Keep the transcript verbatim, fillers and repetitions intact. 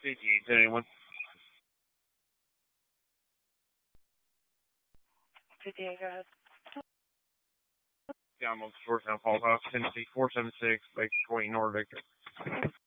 fifty-eight, anyone? fifty-eight, go ahead. Down on Georgetown Falls House, Tennessee, four seven six, Lake Twain, North Victor.